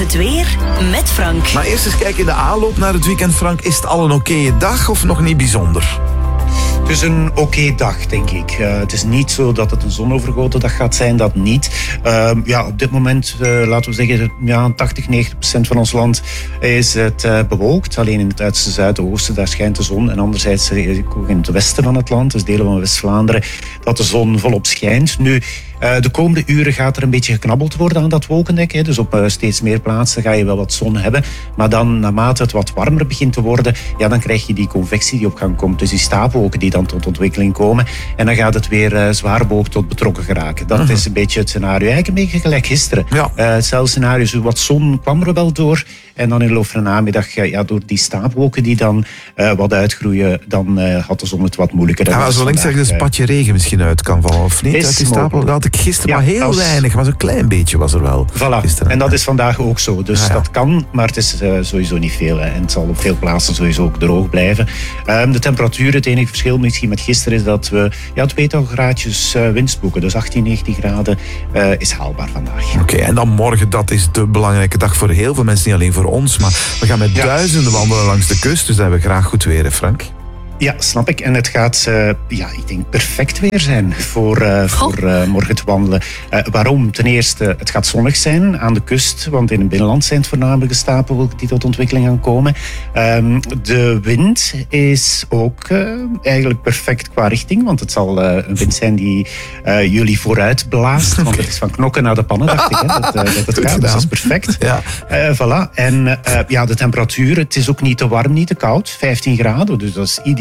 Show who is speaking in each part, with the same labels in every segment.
Speaker 1: Het weer met Frank.
Speaker 2: Maar eerst eens kijken in de aanloop naar het weekend, Frank. Is het al een oké dag of nog niet bijzonder?
Speaker 3: Het is een oké dag, denk ik. Het is niet zo dat het een zonovergoten dag gaat zijn, dat niet. Op dit moment, laten we zeggen, 80-90% van ons land is het bewolkt. Alleen in het uiterste zuidoosten, daar schijnt de zon. En anderzijds ook in het westen van het land, dus delen van West-Vlaanderen, dat de zon volop schijnt. Nu, de komende uren gaat er een beetje geknabbeld worden aan dat wolkendek. Hè. Dus op steeds meer plaatsen ga je wel wat zon hebben. Maar dan, naarmate het wat warmer begint te worden, dan krijg je die convectie die op gang komt. Dus die stapelwolken die dan tot ontwikkeling komen. En dan gaat het weer zwaar boog tot betrokken geraken. Dat is een beetje het scenario. Eigenlijk een beetje gelijk gisteren.
Speaker 2: Ja.
Speaker 3: Hetzelfde scenario, zo wat zon kwam er wel door. En dan in de loop van de namiddag, door die stapelwolken die dan wat uitgroeien, dan had de zon het wat moeilijker.
Speaker 2: Ja, zo links ergens een spatje regen misschien uit kan vallen, of niet? Uit die stapel. Dat had ik gisteren maar heel weinig, maar zo'n klein beetje was er wel.
Speaker 3: Voilà,
Speaker 2: gisteren.
Speaker 3: En dat is vandaag ook zo. Dus dat kan, maar het is sowieso niet veel. Hè. En het zal op veel plaatsen sowieso ook droog blijven. De temperatuur, het enige verschil misschien met gisteren is dat we 2-tal graadjes winst boeken. Dus 18, 19 graden is haalbaar vandaag.
Speaker 2: Oké, en dan morgen, dat is de belangrijke dag voor heel veel mensen, niet alleen voor ons, maar we gaan met duizenden wandelen langs de kust, dus dat hebben we graag goed weer, hè, Frank?
Speaker 3: Ja, snap ik. En het gaat, ik denk, perfect weer zijn voor morgen te wandelen. Waarom? Ten eerste, het gaat zonnig zijn aan de kust, want in het binnenland zijn het voornamelijk de stapelwolken die tot ontwikkeling gaan komen. De wind is ook eigenlijk perfect qua richting, want het zal een wind zijn die jullie vooruit blaast. Want het is van knokken naar de pannen, dacht ik, hè, dat het gaat. Dus dat is perfect.
Speaker 2: Ja.
Speaker 3: Voilà. En de temperatuur, het is ook niet te warm, niet te koud. 15 graden, dus dat is ideaal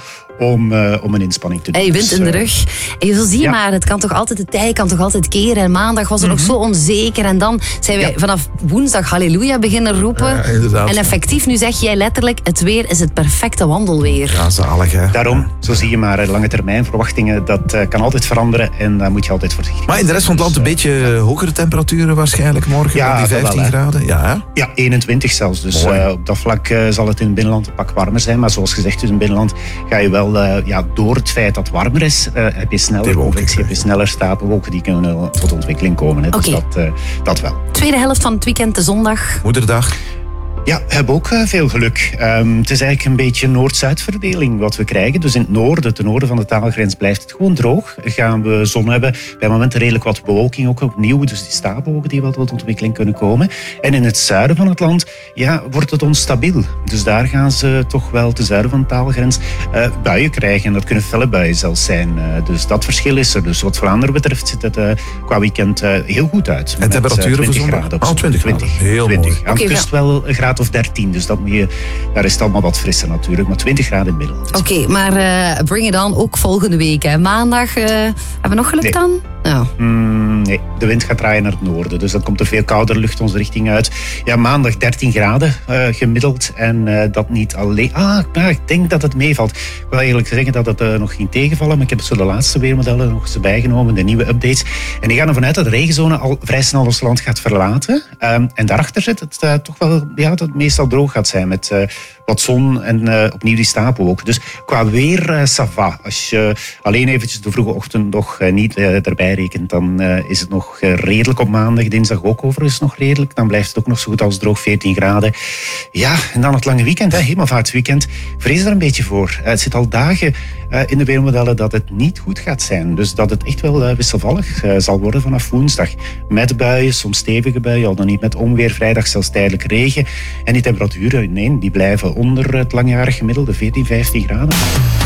Speaker 3: om een inspanning te doen.
Speaker 4: Hey, wind in de rug. En zo zie je maar, het kan toch altijd, de tij kan toch altijd keren. En maandag was het nog zo onzeker. En dan zijn wij vanaf woensdag halleluja beginnen roepen.
Speaker 2: Ja, inderdaad.
Speaker 4: En effectief, nu zeg jij letterlijk, het weer is het perfecte wandelweer.
Speaker 2: Ja, zalig, hè?
Speaker 3: Daarom, zo zie je maar, lange termijn verwachtingen, dat kan altijd veranderen en daar moet je altijd voorzichtig zijn.
Speaker 2: Maar in de rest van het land een beetje hogere temperaturen waarschijnlijk morgen,
Speaker 3: Ja,
Speaker 2: die 15
Speaker 3: wel,
Speaker 2: graden. Ja, hè?
Speaker 3: Ja, 21 zelfs. Dus op dat vlak zal het in het binnenland een pak warmer zijn. Maar zoals gezegd, dus in het binnenland ga je wel, door het feit dat het warmer is, heb je sneller convectie, heb je sneller stapelwolken die kunnen tot ontwikkeling komen. Hè. Dus dat wel.
Speaker 4: Tweede helft van het weekend, de zondag.
Speaker 2: Moederdag.
Speaker 3: Ja, we hebben ook veel geluk. Het is eigenlijk een beetje Noord-Zuid-verdeling wat we krijgen. Dus in het noorden, ten noorden van de taalgrens, blijft het gewoon droog. Gaan we zon hebben. Bij momenten redelijk wat bewolking ook opnieuw. Dus die stapelwolken die wel tot ontwikkeling kunnen komen. En in het zuiden van het land wordt het onstabiel. Dus daar gaan ze toch wel ten zuiden van de taalgrens buien krijgen. En dat kunnen felle buien zelfs zijn. Dus dat verschil is er. Dus wat Vlaanderen betreft ziet het qua weekend heel goed uit.
Speaker 2: En temperaturen voor zondag?
Speaker 3: 20 graden.
Speaker 2: Heel mooi.
Speaker 3: Aan de kust wel een graad of 13, dus daar is het allemaal wat frisser natuurlijk, maar 20 graden in het midden.
Speaker 4: Oké, maar bring it on ook volgende week. Hè. Maandag, hebben we nog geluk dan? Oh.
Speaker 3: Nee, de wind gaat draaien naar het noorden, dus dan komt er veel kouder lucht onze richting uit. Ja, maandag 13 graden gemiddeld en dat niet alleen. Ik denk dat het meevalt. Ik wil eigenlijk zeggen dat het nog ging tegenvallen, maar ik heb zo de laatste weermodellen nog eens bijgenomen, de nieuwe updates. En die gaan ervan uit dat de regenzone al vrij snel ons land gaat verlaten. En daarachter zit het toch wel, dat het meestal droog gaat zijn met wat zon en opnieuw die stapelwolken. Dus qua weer, ça va. Als je alleen eventjes de vroege ochtend nog niet erbij rekent, dan is het nog redelijk op maandag. Dinsdag ook overigens nog redelijk. Dan blijft het ook nog zo goed als droog, 14 graden. Ja, en dan het lange weekend, hemelvaartsweekend. Vrees er een beetje voor. Het zit al dagen in de weermodellen dat het niet goed gaat zijn. Dus dat het echt wel wisselvallig zal worden vanaf woensdag. Met buien, soms stevige buien, al dan niet met onweer. Vrijdag zelfs tijdelijk regen. En die temperaturen, die blijven onder het langjarig gemiddelde, 14, 15 graden.